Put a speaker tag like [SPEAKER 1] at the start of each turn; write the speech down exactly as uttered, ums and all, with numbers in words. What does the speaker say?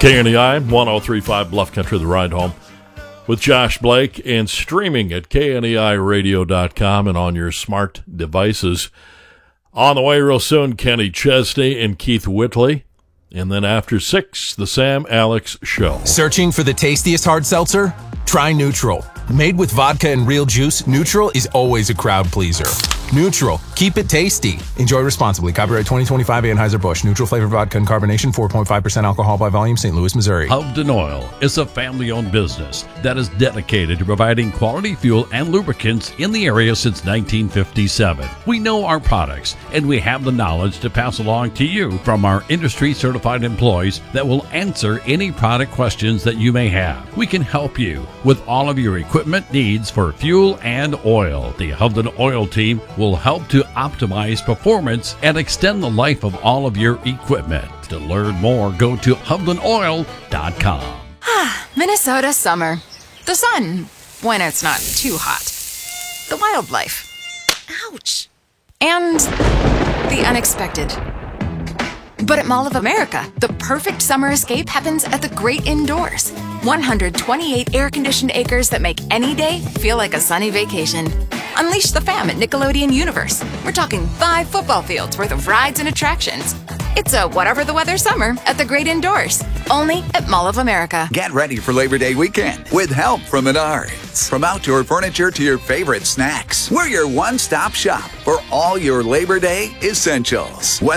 [SPEAKER 1] K N E I, one oh three point five Bluff Country, The Ride Home with Josh Blake, and streaming at K N E I radio dot com and on your smart devices. On the way real soon, Kenny Chesney and Keith Whitley. And then after six, the Sam Alex Show.
[SPEAKER 2] Searching for the tastiest hard seltzer? Try Neutral. Made with vodka and real juice, Neutral is always a crowd pleaser. Neutral. Keep it tasty. Enjoy responsibly. Copyright twenty twenty-five Anheuser-Busch. Neutral flavored vodka and carbonation, four point five percent alcohol by volume, Saint Louis, Missouri.
[SPEAKER 3] Hovden Oil is a family-owned business that is dedicated to providing quality fuel and lubricants in the area since nineteen fifty-seven. We know our products, and we have the knowledge to pass along to you from our industry-certified employees that will answer any product questions that you may have. We can help you with all of your equipment needs for fuel and oil. The Hovden Oil team will help to optimize performance and extend the life of all of your equipment. To learn more, go to Hovden Oil dot com.
[SPEAKER 4] Ah, Minnesota summer. The sun, when it's not too hot. The wildlife. Ouch. And the unexpected. But at Mall of America, the perfect summer escape happens at the great indoors. one hundred twenty-eight air-conditioned acres that make any day feel like a sunny vacation. Unleash the fam at Nickelodeon Universe. We're talking five football fields worth of rides and attractions. It's a whatever the weather summer at the great indoors. Only at Mall of America.
[SPEAKER 5] Get ready for Labor Day weekend with help from Menards. From outdoor furniture to your favorite snacks, we're your one-stop shop for all your Labor Day essentials. Whether